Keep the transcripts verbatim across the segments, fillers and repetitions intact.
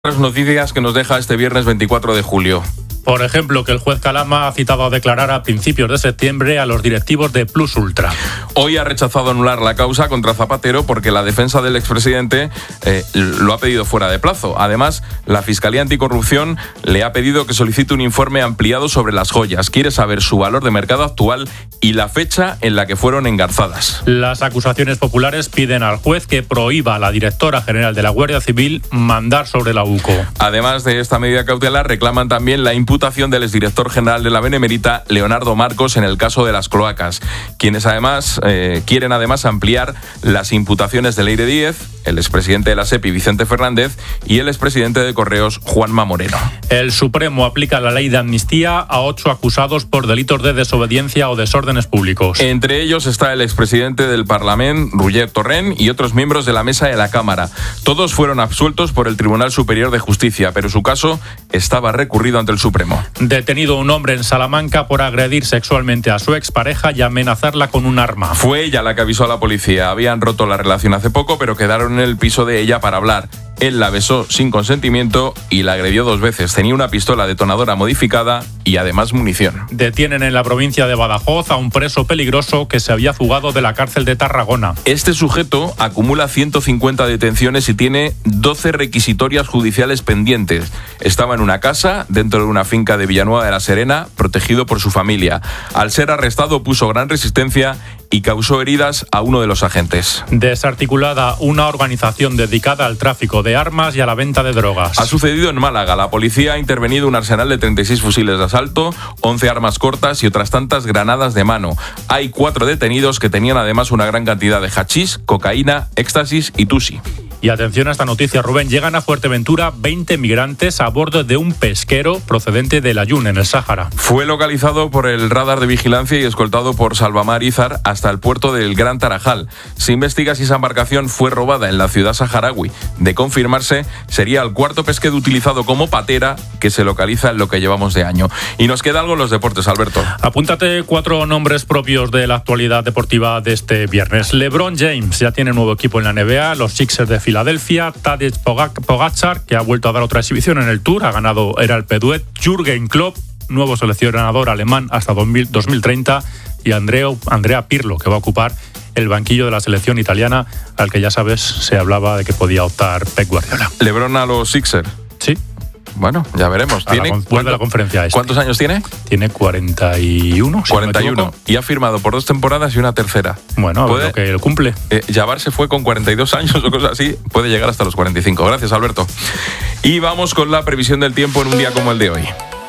Las noticias que nos deja este viernes veinticuatro de julio. Por ejemplo, que el juez Calama ha citado a declarar a principios de septiembre a los directivos de Plus Ultra. Hoy ha rechazado anular la causa contra Zapatero porque la defensa del expresidente eh, lo ha pedido fuera de plazo. Además, la Fiscalía Anticorrupción le ha pedido que solicite un informe ampliado sobre las joyas. Quiere saber su valor de mercado actual y la fecha en la que fueron engarzadas. Las acusaciones populares piden al juez que prohíba a la directora general de la Guardia Civil mandar sobre la U C O. Además de esta medida cautelar, reclaman también la imputación del exdirector general de la Benemérita, Leonardo Marcos, en el caso de las cloacas, quienes además eh, quieren además ampliar las imputaciones de Leire Díez, el expresidente de la SEPI, Vicente Fernández, y el expresidente de Correos, Juanma Moreno. El Supremo aplica la ley de amnistía a ocho acusados por delitos de desobediencia o desórdenes públicos. Entre ellos está el expresidente del Parlamento, Roger Torrent, y otros miembros de la mesa de la Cámara. Todos fueron absueltos por el Tribunal Superior de Justicia, pero su caso estaba recurrido ante el Supremo. Detenido un hombre en Salamanca por agredir sexualmente a su expareja y amenazarla con un arma. Fue ella la que avisó a la policía. Habían roto la relación hace poco, pero quedaron en el piso de ella para hablar. Él la besó sin consentimiento y la agredió dos veces. Tenía una pistola detonadora modificada y además munición. Detienen en la provincia de Badajoz a un preso peligroso que se había fugado de la cárcel de Tarragona. Este sujeto acumula ciento cincuenta detenciones y tiene doce requisitorias judiciales pendientes. Estaba en una casa, dentro de una finca de Villanueva de la Serena, protegido por su familia. Al ser arrestado puso gran resistencia y causó heridas a uno de los agentes. Desarticulada una organización dedicada al tráfico de armas y a la venta de drogas. Ha sucedido en Málaga. La policía ha intervenido un arsenal de treinta y seis fusiles de asalto, once armas cortas y otras tantas granadas de mano. Hay cuatro detenidos que tenían además una gran cantidad de hachís, cocaína, éxtasis y tusi. Y atención a esta noticia, Rubén. Llegan a Fuerteventura veinte migrantes a bordo de un pesquero procedente del Ayun, en el Sáhara. Fue localizado por el radar de vigilancia y escoltado por Salvamar Izar hasta el puerto del Gran Tarajal. Se investiga si esa embarcación fue robada en la ciudad saharaui. De confirmarse, sería el cuarto pesquero utilizado como patera que se localiza en lo que llevamos de año. Y nos queda algo en los deportes, Alberto. Apúntate cuatro nombres propios de la actualidad deportiva de este viernes. LeBron James ya tiene nuevo equipo en la N B A, los Sixers de Filadelfia. Tadej Pogačar, que ha vuelto a dar otra exhibición en el Tour, ha ganado era el Peduet. Jürgen Klopp, nuevo seleccionador alemán hasta dos mil treinta, y Andreo, Andrea Pirlo, que va a ocupar el banquillo de la selección italiana, al que ya sabes se hablaba de que podía optar Pep Guardiola. LeBron a los Sixers. Sí. Bueno, ya veremos. ¿Tiene, la, vuelve a la conferencia este. ¿Cuántos años tiene? Tiene cuarenta y uno. Si cuarenta y uno. No y ha firmado por dos temporadas y una tercera. Bueno, a ver lo que cumple. Eh, Jabbar se fue con cuarenta y dos años o cosas así. Puede llegar hasta los cuarenta y cinco. Gracias, Alberto. Y vamos con la previsión del tiempo en un día como el de hoy.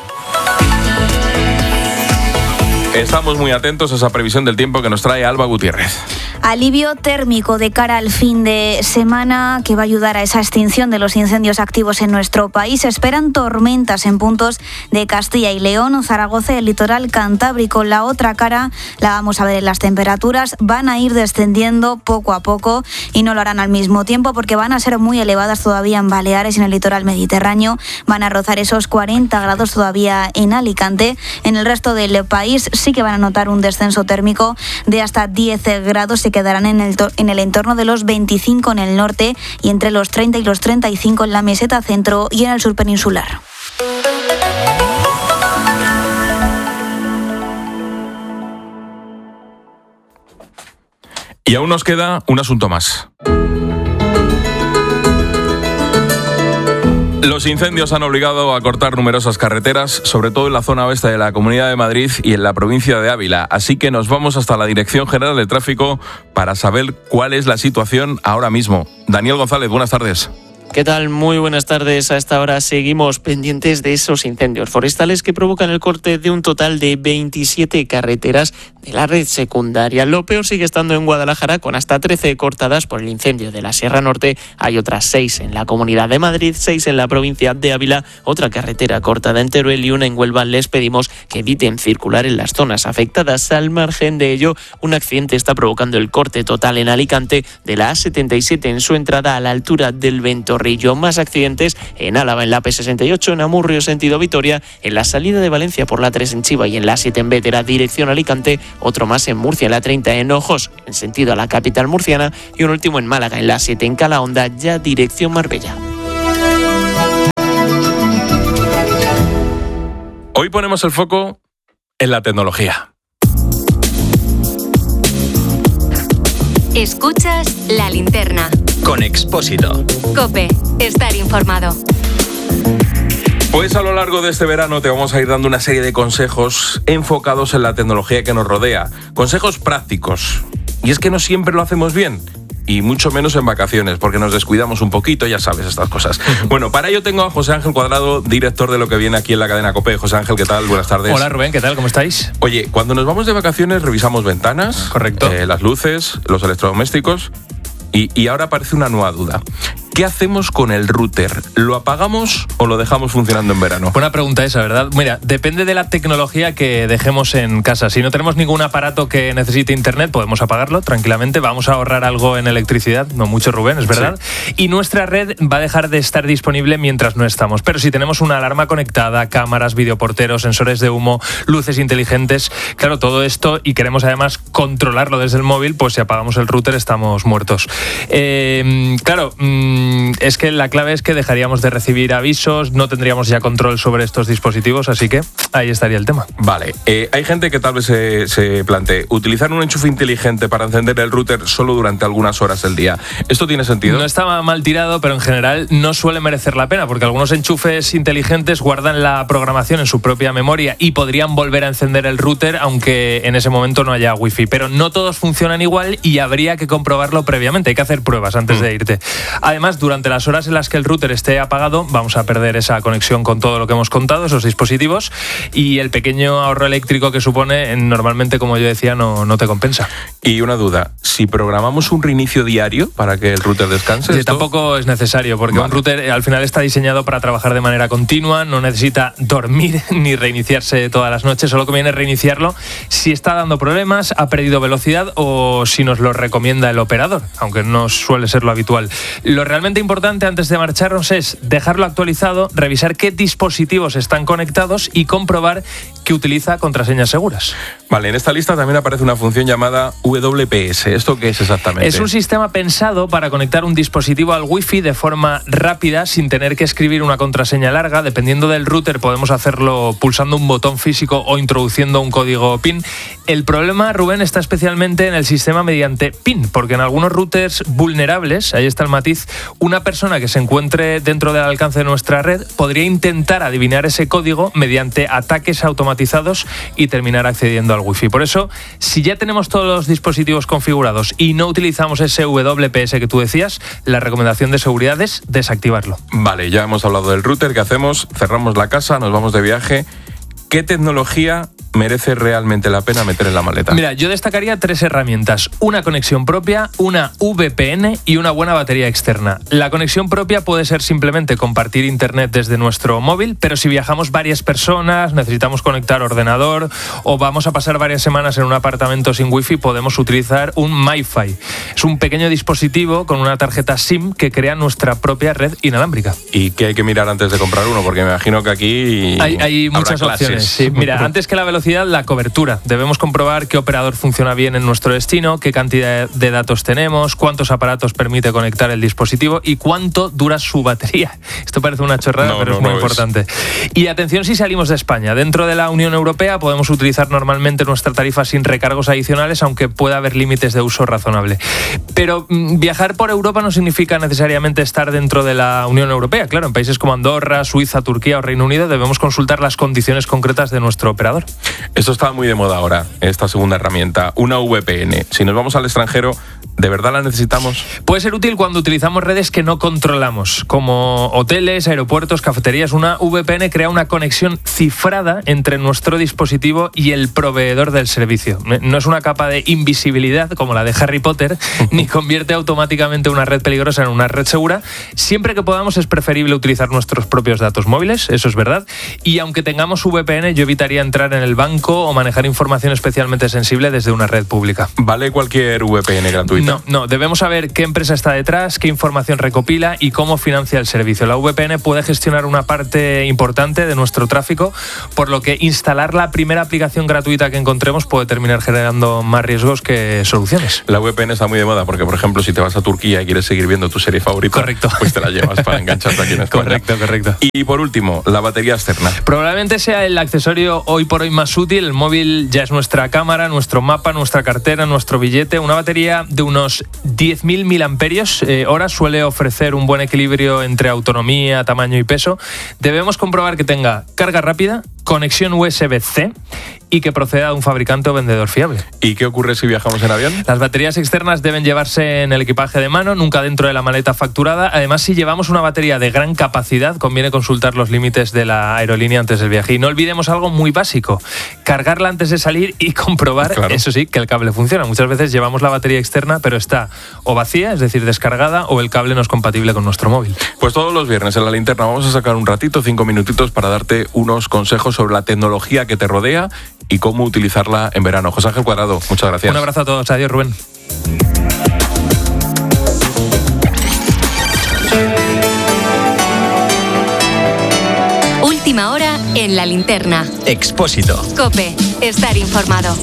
Estamos muy atentos a esa previsión del tiempo que nos trae Alba Gutiérrez. Alivio térmico de cara al fin de semana que va a ayudar a esa extinción de los incendios activos en nuestro país. Se esperan tormentas en puntos de Castilla y León, Zaragoza y el litoral cantábrico. La otra cara la vamos a ver en las temperaturas. Van a ir descendiendo poco a poco y no lo harán al mismo tiempo porque van a ser muy elevadas todavía en Baleares y en el litoral mediterráneo. Van a rozar esos cuarenta grados todavía en Alicante. En el resto del país sí que van a notar un descenso térmico de hasta diez grados. Se quedarán en el, en el entorno de los veinticinco en el norte y entre los treinta y los treinta y cinco en la meseta centro y en el sur peninsular. Y aún nos queda un asunto más. Los incendios han obligado a cortar numerosas carreteras, sobre todo en la zona oeste de la Comunidad de Madrid y en la provincia de Ávila. Así que nos vamos hasta la Dirección General de Tráfico para saber cuál es la situación ahora mismo. Daniel González, buenas tardes. ¿Qué tal? Muy buenas tardes. A esta hora seguimos pendientes de esos incendios forestales que provocan el corte de un total de veintisiete carreteras de la red secundaria. Lo peor sigue estando en Guadalajara, con hasta trece cortadas por el incendio de la Sierra Norte. Hay otras seis en la Comunidad de Madrid, seis en la provincia de Ávila, otra carretera cortada en Teruel y una en Huelva. Les pedimos que eviten circular en las zonas afectadas. Al margen de ello, un accidente está provocando el corte total en Alicante de la A setenta y siete en su entrada a la altura del Ventorrillo. Más accidentes en Álava, en la P sesenta y ocho, en Amurrio, sentido Vitoria, en la salida de Valencia por la tres en Chiva y en la siete en Bétera, dirección Alicante. Otro más en Murcia, en la treinta en Ojos, en sentido a la capital murciana. Y un último en Málaga, en la siete en Calahonda, ya dirección Marbella. ponemos el foco en la tecnología. Escuchas La Linterna. Con Expósito. COPE. Estar informado. Pues a lo largo de este verano te vamos a ir dando una serie de consejos enfocados en la tecnología que nos rodea. Consejos prácticos. Y es que no siempre lo hacemos bien. Y mucho menos en vacaciones, porque nos descuidamos un poquito, ya sabes, estas cosas. Bueno, para ello tengo a José Ángel Cuadrado, director de Lo que viene aquí en la cadena COPE. José Ángel, ¿qué tal? Buenas tardes. Hola Rubén, ¿qué tal? ¿Cómo estáis? Oye, cuando nos vamos de vacaciones revisamos ventanas, correcto, eh, las luces, los electrodomésticos y, y ahora aparece una nueva duda. ¿Qué hacemos con el router? ¿Lo apagamos o lo dejamos funcionando en verano? Buena pregunta esa, ¿verdad? Mira, depende de la tecnología que dejemos en casa. Si no tenemos ningún aparato que necesite internet, podemos apagarlo tranquilamente. Vamos a ahorrar algo en electricidad, no mucho, Rubén, es verdad. Sí. Y nuestra red va a dejar de estar disponible mientras no estamos. Pero si tenemos una alarma conectada, cámaras, videoporteros, sensores de humo, luces inteligentes, claro, todo esto, y queremos además controlarlo desde el móvil, pues si apagamos el router estamos muertos. Eh, claro... Mmm, Es que la clave es que dejaríamos de recibir avisos, no tendríamos ya control sobre estos dispositivos, así que ahí estaría el tema. Vale, eh, hay gente que tal vez se, se plantee utilizar un enchufe inteligente para encender el router solo durante algunas horas del día. ¿Esto tiene sentido? No estaba mal tirado, pero en general no suele merecer la pena, porque algunos enchufes inteligentes guardan la programación en su propia memoria y podrían volver a encender el router aunque en ese momento no haya wifi. Pero no todos funcionan igual y habría que comprobarlo previamente. Hay que hacer pruebas antes mm. de irte. Además, durante las horas en las que el router esté apagado, vamos a perder esa conexión con todo lo que hemos contado, esos dispositivos, y el pequeño ahorro eléctrico que supone, normalmente, como yo decía, no, no te compensa. Y una duda, si programamos un reinicio diario para que el router descanse... Sí, ¿esto? Tampoco es necesario, porque vale. un router al final está diseñado para trabajar de manera continua, no necesita dormir ni reiniciarse todas las noches, solo conviene reiniciarlo si está dando problemas, ha perdido velocidad o si nos lo recomienda el operador, aunque no suele ser lo habitual. Lo realmente importante antes de marcharnos es dejarlo actualizado, revisar qué dispositivos están conectados y comprobar que utiliza contraseñas seguras. Vale, en esta lista también aparece una función llamada W P S. ¿Esto qué es exactamente? Es un sistema pensado para conectar un dispositivo al wifi de forma rápida sin tener que escribir una contraseña larga. Dependiendo del router podemos hacerlo pulsando un botón físico o introduciendo un código PIN. El problema, Rubén, está especialmente en el sistema mediante PIN, porque en algunos routers vulnerables, ahí está el matiz, una persona que se encuentre dentro del alcance de nuestra red podría intentar adivinar ese código mediante ataques automatizados y terminar accediendo al wifi. Por eso, si ya tenemos todos los dispositivos configurados y no utilizamos ese W P S que tú decías, la recomendación de seguridad es desactivarlo. Vale, ya hemos hablado del router. ¿Qué hacemos? Cerramos la casa, nos vamos de viaje. ¿Qué tecnología merece realmente la pena meter en la maleta? Mira, yo destacaría tres herramientas: una conexión propia, una V P N y una buena batería externa. La conexión propia puede ser simplemente compartir internet desde nuestro móvil, pero si viajamos varias personas, necesitamos conectar ordenador o vamos a pasar varias semanas en un apartamento sin wifi, podemos utilizar un MiFi. Es un pequeño dispositivo con una tarjeta SIM que crea nuestra propia red inalámbrica. ¿Y qué hay que mirar antes de comprar uno? Porque me imagino que aquí hay, hay muchas opciones. Sí, mira, antes que la velocidad, la cobertura. Debemos comprobar qué operador funciona bien en nuestro destino, qué cantidad de datos tenemos, cuántos aparatos permite conectar el dispositivo y cuánto dura su batería. Esto parece una chorrada, no, pero no, es muy no importante. Es. Y atención si salimos de España. Dentro de la Unión Europea podemos utilizar normalmente nuestra tarifa sin recargos adicionales, aunque pueda haber límites de uso razonable. Pero mmm, viajar por Europa no significa necesariamente estar dentro de la Unión Europea. Claro, en países como Andorra, Suiza, Turquía o Reino Unido debemos consultar las condiciones concretas de nuestro operador. Esto está muy de moda ahora, esta segunda herramienta, una V P N. Si nos vamos al extranjero, ¿de verdad la necesitamos? Puede ser útil cuando utilizamos redes que no controlamos, como hoteles, aeropuertos, cafeterías. Una V P N crea una conexión cifrada entre nuestro dispositivo y el proveedor del servicio. No es una capa de invisibilidad como la de Harry Potter, ni convierte automáticamente una red peligrosa en una red segura. Siempre que podamos es preferible utilizar nuestros propios datos móviles, eso es verdad. Y aunque tengamos V P N, yo evitaría entrar en el banco o manejar información especialmente sensible desde una red pública. ¿Vale cualquier V P N gratuita? No, no, debemos saber qué empresa está detrás, qué información recopila y cómo financia el servicio. La V P N puede gestionar una parte importante de nuestro tráfico, por lo que instalar la primera aplicación gratuita que encontremos puede terminar generando más riesgos que soluciones. La V P N está muy de moda porque, por ejemplo, si te vas a Turquía y quieres seguir viendo tu serie favorita, correcto, pues te la llevas para engancharte aquí en España. Correcto, correcto. Y por último, la batería externa. Probablemente sea el accesorio hoy por hoy más útil. El móvil ya es nuestra cámara, nuestro mapa, nuestra cartera, nuestro billete. Una batería de unos diez mil miliamperios hora suele ofrecer un buen equilibrio entre autonomía, tamaño y peso. Debemos comprobar que tenga carga rápida, conexión U S B C y que proceda de un fabricante o vendedor fiable. ¿Y qué ocurre si viajamos en avión? Las baterías externas deben llevarse en el equipaje de mano, nunca dentro de la maleta facturada. Además, si llevamos una batería de gran capacidad, conviene consultar los límites de la aerolínea antes del viaje. Y no olvidemos algo muy básico: cargarla antes de salir y comprobar, claro, eso sí, que el cable funciona. Muchas veces llevamos la batería externa, pero está o vacía, es decir, descargada, o el cable no es compatible con nuestro móvil. Pues todos los viernes en La Linterna vamos a sacar un ratito, cinco minutitos, para darte unos consejos sobre la tecnología que te rodea y cómo utilizarla en verano. José Ángel Cuadrado, muchas gracias. Un abrazo a todos. Adiós, Rubén. Última hora en La Linterna. Expósito. COPE. Estar informado.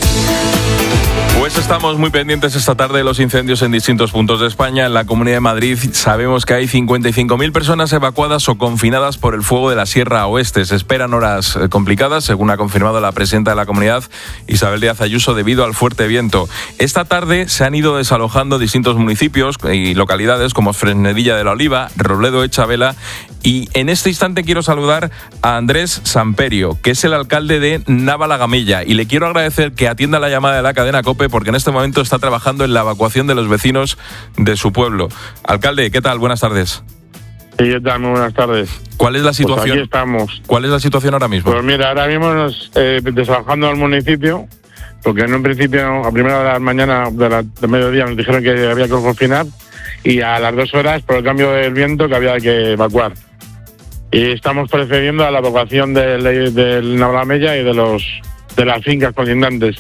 Pues estamos muy pendientes esta tarde de los incendios en distintos puntos de España. En la Comunidad de Madrid sabemos que hay cincuenta y cinco mil personas evacuadas o confinadas por el fuego de la Sierra Oeste. Se esperan horas complicadas, según ha confirmado la presidenta de la comunidad, Isabel Díaz Ayuso, debido al fuerte viento. Esta tarde se han ido desalojando distintos municipios y localidades como Fresnedilla de la Oliva, Robledo de Chabela, y en este instante quiero saludar a Andrés Samperio, que es el alcalde de Navalagamella, y le quiero agradecer que atienda la llamada de la cadena COPE, porque en este momento está trabajando en la evacuación de los vecinos de su pueblo. Alcalde, ¿qué tal? Buenas tardes. Sí, ¿qué tal? Muy buenas tardes. ¿Cuál es la situación? Pues aquí estamos. ¿Cuál es la situación ahora mismo? Pues mira, ahora mismo nos eh, desalojando al municipio, porque en un principio, a primera hora de la mañana, de, la, de mediodía, nos dijeron que había que confinar, y a las dos horas, por el cambio del viento, que había que evacuar. Y estamos procediendo a la evacuación del, del Navalagamella y de los de las fincas colindantes.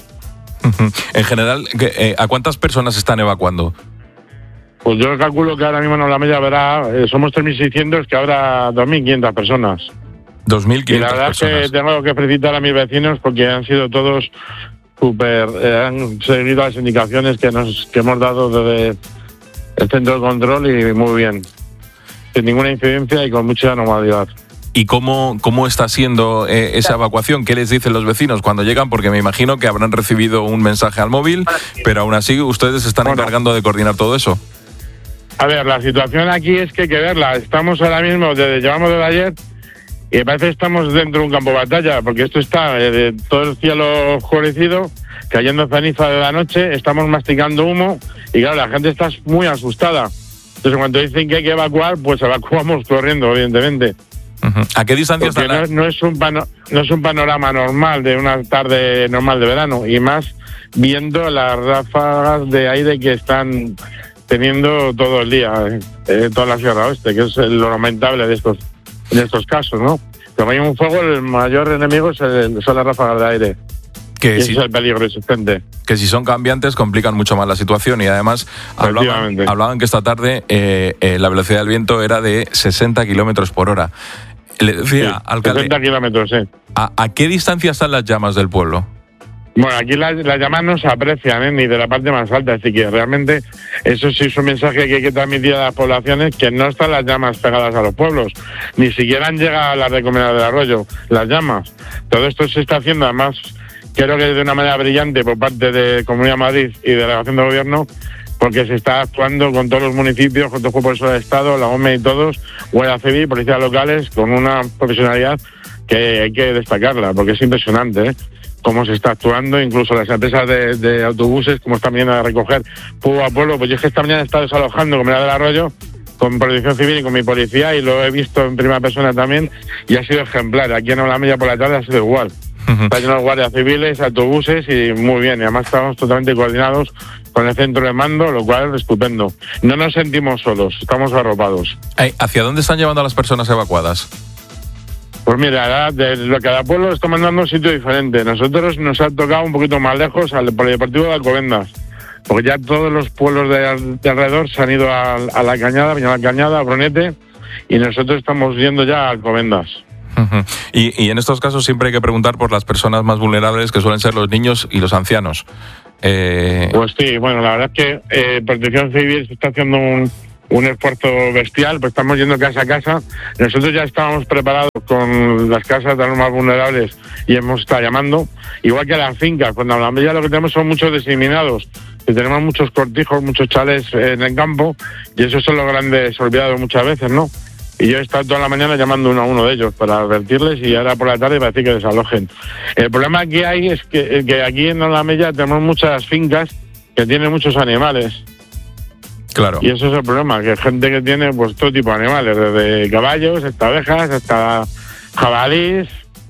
En general, ¿a cuántas personas están evacuando? Pues yo calculo que ahora mismo en Navalagamella verá, eh, somos tres mil seiscientos, que habrá dos mil quinientas personas. dos mil quinientas personas. Y la verdad es que tengo que felicitar a mis vecinos porque han sido todos súper, eh, han seguido las indicaciones que nos que hemos dado desde el centro de control, y muy bien, sin ninguna incidencia y con mucha normalidad. ¿Y cómo, cómo está siendo eh, esa evacuación? ¿Qué les dicen los vecinos cuando llegan? Porque me imagino que habrán recibido un mensaje al móvil, pero aún así ustedes están bueno, encargando de coordinar todo eso. A ver, la situación aquí es que hay que verla. Estamos ahora mismo, desde llevamos desde ayer, y parece que estamos dentro de un campo de batalla, porque esto está eh, de todo el cielo oscurecido, cayendo ceniza de la noche, estamos masticando humo, y claro, la gente está muy asustada. Entonces, cuando dicen que hay que evacuar, pues evacuamos corriendo, evidentemente. Uh-huh. ¿A qué distancia está la... no, no, es un pano, no es un panorama normal de una tarde normal de verano, y más viendo las ráfagas de aire que están teniendo todo el día, eh, toda la Sierra Oeste, que es lo lamentable de estos, de estos casos, ¿no? Cuando hay un fuego, el mayor enemigo es el, son las ráfagas de aire. Que y si, ese es el peligro existente. Que si son cambiantes complican mucho más la situación, y además hablaban, hablaban que esta tarde eh, eh, la velocidad del viento era de sesenta kilómetros por hora. Le decía, sí, alcalde, sesenta kilómetros, sí. ¿a, ¿A qué distancia están las llamas del pueblo? Bueno, aquí las, las llamas no se aprecian, ¿eh? Ni de la parte más alta, así que realmente eso sí es un mensaje que hay que transmitir a las poblaciones, que no están las llamas pegadas a los pueblos, ni siquiera han llegado a la recomendación del arroyo, las llamas. Todo esto se está haciendo, además, creo que de una manera brillante por parte de Comunidad de Madrid y de la Delegación de Gobierno, porque se está actuando con todos los municipios, con todos los cuerpos del Estado, la O M E y todos, Guardia Civil, policías locales, con una profesionalidad que hay que destacarla, porque es impresionante, ¿eh? Cómo se está actuando, incluso las empresas de, de autobuses, cómo están viniendo a recoger pueblo a pueblo. Pues yo es que esta mañana he estado desalojando con Comunidad del Arroyo, con Protección Civil y con mi policía, y lo he visto en primera persona también, y ha sido ejemplar. Aquí en Navalagamella por la tarde ha sido igual. Uh-huh. Está lleno de guardias civiles, autobuses, y muy bien. Y además estamos totalmente coordinados con el centro de mando, lo cual es estupendo. No nos sentimos solos, estamos arropados. ¿Hacia dónde están llevando a las personas evacuadas? Pues mira, de lo cada pueblo está mandando un sitio diferente. Nosotros nos ha tocado un poquito más lejos al Polideportivo de Alcobendas, porque ya todos los pueblos de, de alrededor se han ido a, a la Cañada, a la Cañada, a Brunete, y nosotros estamos yendo ya a Alcobendas. Uh-huh. Y, y en estos casos siempre hay que preguntar por las personas más vulnerables, que suelen ser los niños y los ancianos. Eh... Pues sí, bueno, la verdad es que eh, Protección Civil se está haciendo un, un esfuerzo bestial, pues estamos yendo casa a casa. Nosotros ya estábamos preparados con las casas de los más vulnerables y hemos estado llamando, igual que a las fincas. Cuando hablamos ya lo que tenemos son muchos diseminados, que tenemos muchos cortijos, muchos chalés en el campo, y esos son los grandes olvidados muchas veces, ¿no? Y yo he estado toda la mañana llamando uno a uno de ellos para advertirles, y ahora por la tarde para decir que desalojen. El problema que hay es que, que aquí en Alamella tenemos muchas fincas que tienen muchos animales. Claro. Y eso es el problema, que hay gente que tiene pues todo tipo de animales, desde caballos hasta abejas, hasta jabalís,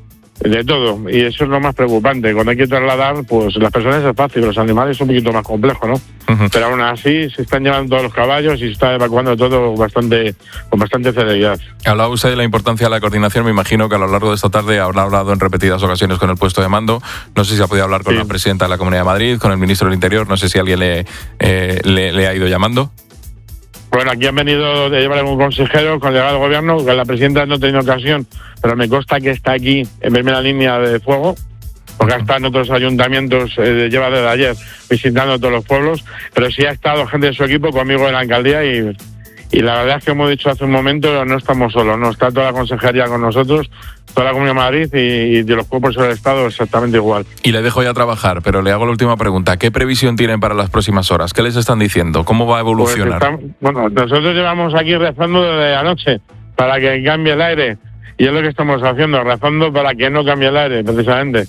de todo. Y eso es lo más preocupante. Cuando hay que trasladar, pues las personas es fácil, los animales es un poquito más complejo, ¿no? Uh-huh. Pero aún así se están llevando todos los caballos y se está evacuando todo bastante con bastante celeridad. Hablaba usted de la importancia de la coordinación. Me imagino que a lo largo de esta tarde habrá hablado en repetidas ocasiones con el puesto de mando. No sé si ha podido hablar con sí. la presidenta de la Comunidad de Madrid, con el ministro del Interior. No sé si alguien le, eh, le, le ha ido llamando. Bueno, aquí han venido de llevar algún consejero con el delegado de gobierno, que la presidenta no ha tenido ocasión, pero me consta que está aquí en primera línea de fuego, porque ha estado en otros ayuntamientos, eh, lleva desde ayer visitando todos los pueblos, pero sí ha estado gente de su equipo conmigo en la alcaldía y, y la verdad es que hemos dicho hace un momento, no estamos solos, no está toda la consejería con nosotros, toda la Comunidad de Madrid y, y de los cuerpos del Estado exactamente igual. Y le dejo ya trabajar, pero le hago la última pregunta. ¿Qué previsión tienen para las próximas horas? ¿Qué les están diciendo? ¿Cómo va a evolucionar? Pues está, bueno, nosotros llevamos aquí rezando desde anoche para que cambie el aire, y es lo que estamos haciendo, rezando para que no cambie el aire, precisamente.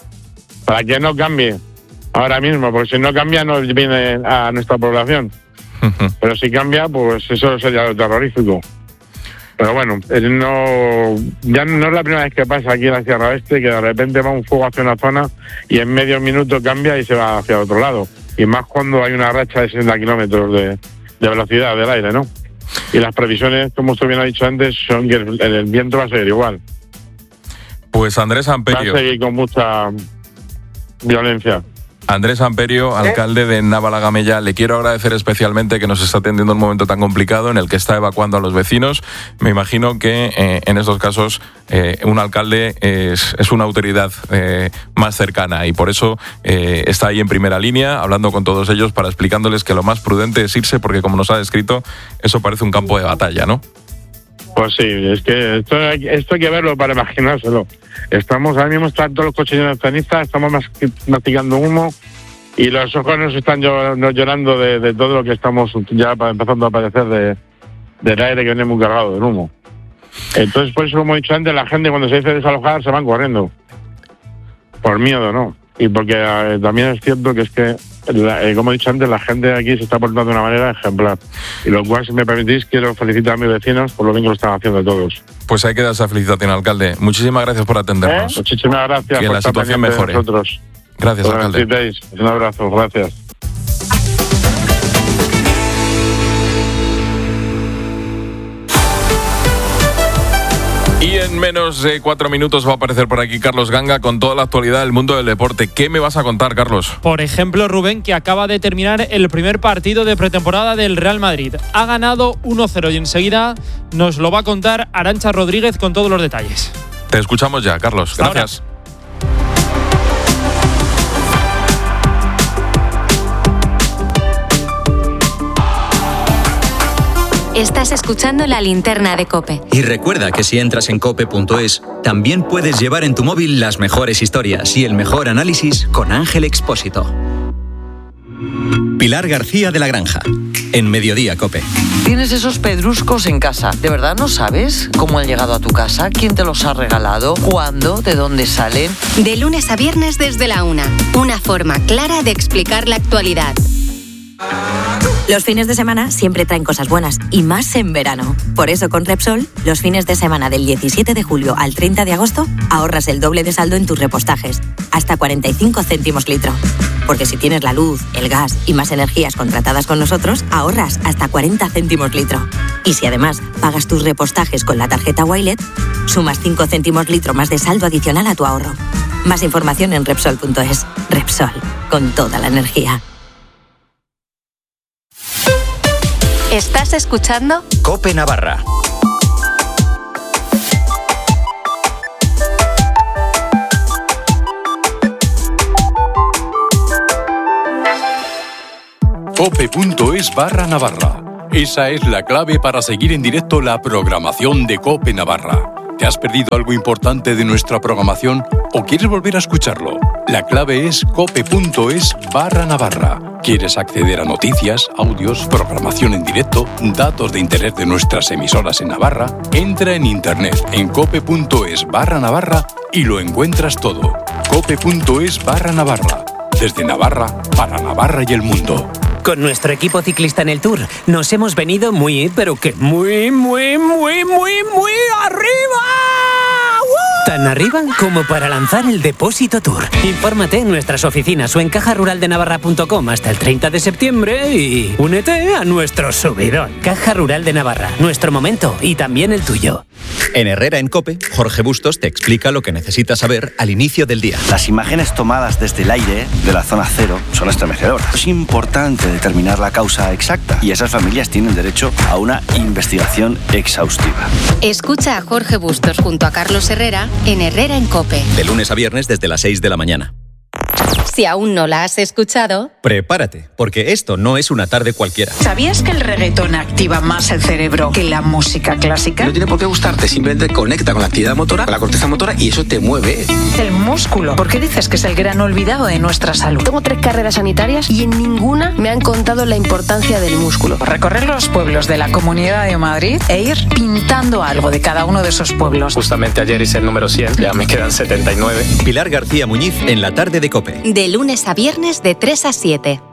Para que no cambie ahora mismo, porque si no cambia no viene a nuestra población. Pero si cambia, pues eso sería lo terrorífico. Pero bueno, no, ya no es la primera vez que pasa aquí en la Sierra Oeste, que de repente va un fuego hacia una zona y en medio minuto cambia y se va hacia otro lado. Y más cuando hay una racha de sesenta kilómetros de, de velocidad del aire, ¿no? Y las previsiones, como usted bien ha dicho antes, son que el, el viento va a seguir igual. Pues Andrés Amperio. Va a seguir con mucha violencia. Andrés Amperio, alcalde de Navalagamella, le quiero agradecer especialmente que nos está atendiendo en un momento tan complicado en el que está evacuando a los vecinos. Me imagino que eh, en estos casos eh, un alcalde es, es una autoridad eh, más cercana y por eso eh, está ahí en primera línea hablando con todos ellos para explicándoles que lo más prudente es irse, porque como nos ha descrito, eso parece un campo de batalla, ¿no? Pues sí, es que esto, esto hay que verlo para imaginárselo. Estamos, ahora mismo están todos los coches cenistas, estamos masticando humo y los ojos nos están llorando de, de todo lo que estamos ya empezando a aparecer de, del aire que viene muy cargado del humo. Entonces, por eso, como he dicho antes, la gente cuando se dice desalojar se van corriendo. Por miedo, ¿no? Y porque eh, también es cierto que es que, la, eh, como he dicho antes, la gente de aquí se está portando de una manera ejemplar. Y lo cual, si me permitís, quiero felicitar a mis vecinos por lo bien que lo están haciendo todos. Pues hay que dar esa felicitación, alcalde. Muchísimas gracias por atendernos. ¿Eh? Muchísimas gracias que por la estar situación mejore. Nosotros. Gracias, por alcalde. Un abrazo, gracias. Y en menos de cuatro minutos va a aparecer por aquí Carlos Ganga con toda la actualidad del mundo del deporte. ¿Qué me vas a contar, Carlos? Por ejemplo, Rubén, que acaba de terminar el primer partido de pretemporada del Real Madrid. Ha ganado uno cero y enseguida nos lo va a contar Arantxa Rodríguez con todos los detalles. Te escuchamos ya, Carlos. Hasta Gracias. Ahora. Estás escuchando La Linterna de COPE. Y recuerda que si entras en cope punto es, también puedes llevar en tu móvil las mejores historias y el mejor análisis con Ángel Expósito. Pilar García de la Granja, en Mediodía COPE. Tienes esos pedruscos en casa. ¿De verdad no sabes cómo han llegado a tu casa? ¿Quién te los ha regalado? ¿Cuándo? ¿De dónde salen? De lunes a viernes desde la una. Una forma clara de explicar la actualidad. Los fines de semana siempre traen cosas buenas, y más en verano. Por eso con Repsol, los fines de semana del diecisiete de julio al treinta de agosto, ahorras el doble de saldo en tus repostajes, hasta cuarenta y cinco céntimos litro. Porque si tienes la luz, el gas y más energías contratadas con nosotros, ahorras hasta cuarenta céntimos litro. Y si además pagas tus repostajes con la tarjeta Wilet, sumas cinco céntimos litro más de saldo adicional a tu ahorro. Más información en Repsol punto es. Repsol, con toda la energía. ¿Estás escuchando? COPE Navarra. cope punto es barra Navarra. Esa es la clave para seguir en directo la programación de COPE Navarra. ¿Te has perdido algo importante de nuestra programación o quieres volver a escucharlo? La clave es cope punto es barra Navarra. ¿Quieres acceder a noticias, audios, programación en directo, datos de interés de nuestras emisoras en Navarra? Entra en internet en cope punto es barra Navarra y lo encuentras todo. cope punto es barra Navarra. Desde Navarra, para Navarra y el mundo. Con nuestro equipo ciclista en el Tour nos hemos venido muy, pero que muy, muy, muy, muy, muy arriba. ¡Uh! Tan arriba como para lanzar el Depósito Tour. Infórmate en nuestras oficinas o en caja rural de navarra punto com hasta el treinta de septiembre y únete a nuestro subidón. Caja Rural de Navarra, nuestro momento y también el tuyo. En Herrera en COPE, Jorge Bustos te explica lo que necesitas saber al inicio del día. Las imágenes tomadas desde el aire de la zona cero son estremecedoras. Es importante determinar la causa exacta y esas familias tienen derecho a una investigación exhaustiva. Escucha a Jorge Bustos junto a Carlos Herrera en Herrera en COPE. De lunes a viernes desde las seis de la mañana. Si aún no la has escuchado, prepárate, porque esto no es una tarde cualquiera. ¿Sabías que el reggaetón activa más el cerebro que la música clásica? No tiene por qué gustarte, simplemente conecta con la actividad motora, con la corteza motora y eso te mueve. El músculo. ¿Por qué dices que es el gran olvidado de nuestra salud? Tengo tres carreras sanitarias y en ninguna me han contado la importancia del músculo. Recorrer los pueblos de la Comunidad de Madrid e ir pintando algo de cada uno de esos pueblos. Justamente ayer hice el número cien, ya me quedan setenta y nueve. Pilar García Muñiz en la tarde de COPE. de lunes a viernes de tres a siete.